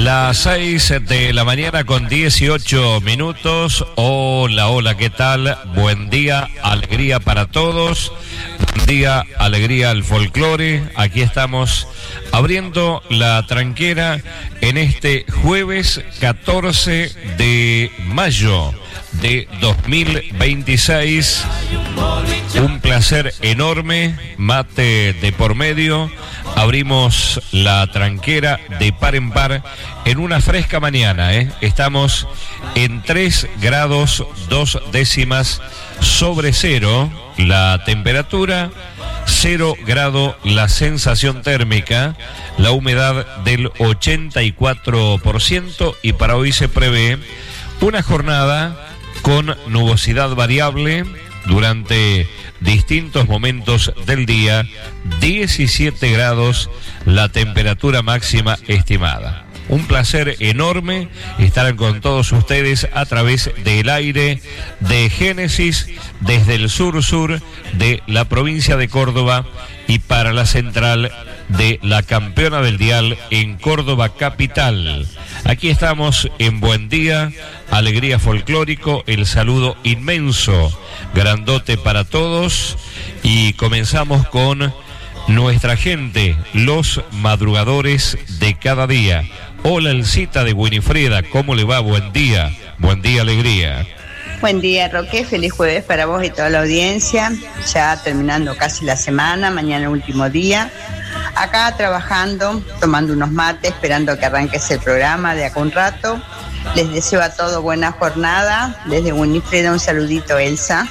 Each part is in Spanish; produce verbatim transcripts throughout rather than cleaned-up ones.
Las seis de la mañana con dieciocho minutos. Hola, hola, ¿qué tal? Buen día, alegría para todos. Buen día, alegría al folclore. Aquí estamos abriendo la tranquera en este jueves catorce de mayo de dos mil veintiséis. Un placer enorme, mate de por medio. Abrimos la tranquera de par en par en una fresca mañana, ¿eh? Estamos en tres grados dos décimas sobre cero la temperatura, cero grado la sensación térmica, la humedad del ochenta y cuatro por ciento, y para hoy se prevé una jornada con nubosidad variable durante distintos momentos del día, diecisiete grados la temperatura máxima estimada. Un placer enorme estar con todos ustedes a través del aire de Génesis desde el sur-sur de la provincia de Córdoba y para la central de la campeona del dial en Córdoba capital. Aquí estamos en Buen Día, Alegría Folclórico, el saludo inmenso, grandote para todos, y comenzamos con nuestra gente, los madrugadores de cada día. Hola, Elcita de Winifreda, ¿cómo le va? Buen día, buen día, alegría. Buen día, Roque, feliz jueves para vos y toda la audiencia, ya terminando casi la semana, mañana último día. Acá trabajando, tomando unos mates, esperando que arranque ese programa de acá un rato. Les deseo a todos buena jornada. Desde Winifreda un saludito, Elsa.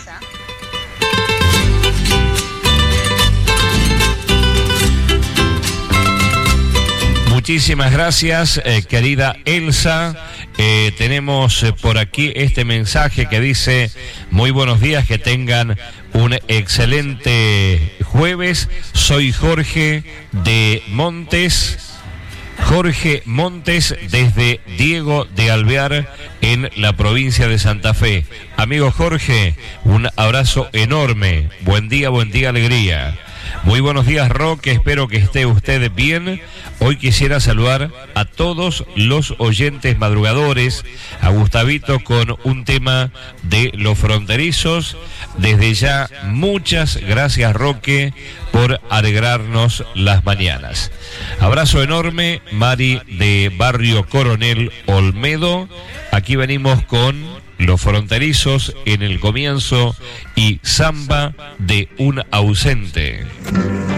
Muchísimas gracias, eh, querida Elsa. Eh, tenemos eh, por aquí este mensaje que dice: muy buenos días, que tengan un excelente jueves. Soy Jorge de Montes, Jorge Montes desde Diego de Alvear en la provincia de Santa Fe. Amigo Jorge, un abrazo enorme. Buen día, buen día, alegría. Muy buenos días, Roque, espero que esté usted bien. Hoy quisiera saludar a todos los oyentes madrugadores, a Gustavito con un tema de Los Fronterizos. Desde ya, muchas gracias, Roque, por alegrarnos las mañanas. Abrazo enorme, Mari de Barrio Coronel Olmedo. Aquí venimos con Los Fronterizos en el comienzo y Samba de un ausente.